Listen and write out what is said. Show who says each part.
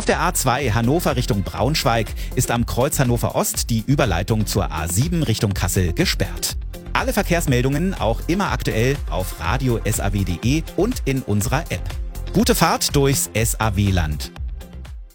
Speaker 1: Auf der A2 Hannover Richtung Braunschweig ist am Kreuz Hannover Ost die Überleitung zur A7 Richtung Kassel gesperrt. Alle Verkehrsmeldungen auch immer aktuell auf radio-saw.de und in unserer App. Gute Fahrt durchs SAW-Land.